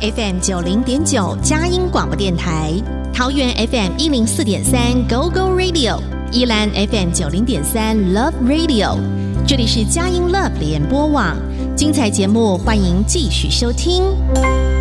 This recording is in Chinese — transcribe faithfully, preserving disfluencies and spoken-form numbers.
F M 九零点九佳音广播电台，桃园 F M 一零四点三 Go Go Radio， 宜兰 F M 九零点三 Love Radio， 这里是佳音 Love 联播网，精彩节目欢迎继续收听。